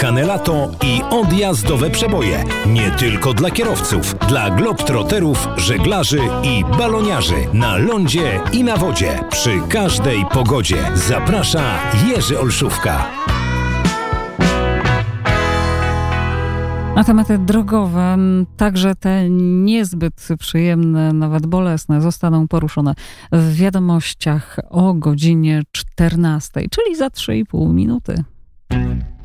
Canelato i odjazdowe przeboje. Nie tylko dla kierowców, dla globtroterów, żeglarzy i baloniarzy. Na lądzie i na wodzie. Przy każdej pogodzie. Zaprasza Jerzy Olszówka. A tematy drogowe, także te niezbyt przyjemne, nawet bolesne, zostaną poruszone w wiadomościach o godzinie 14, czyli za 3,5 minuty.